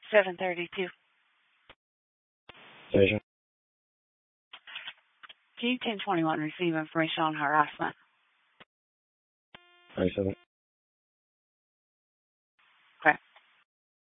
732. Station. G1021, receive information on harassment. 27.